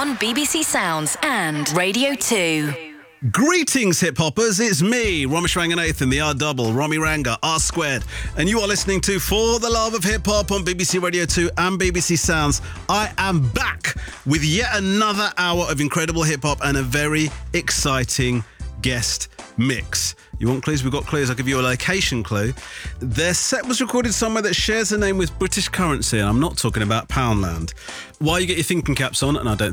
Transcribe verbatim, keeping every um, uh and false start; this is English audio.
on B B C Sounds and Radio two. Greetings, hip-hoppers. It's me, Ramesh Ranganathan, the R-double, Romy Ranga, R-squared. And you are listening to For the Love of Hip-Hop on B B C Radio two and B B C Sounds. I am back with yet another hour of incredible hip-hop and a very exciting guest mix. You want clues? We've got clues. I'll give you a location clue. Their set was recorded somewhere that shares a name with British currency, and I'm not talking about Poundland. While you get your thinking caps on, and I don't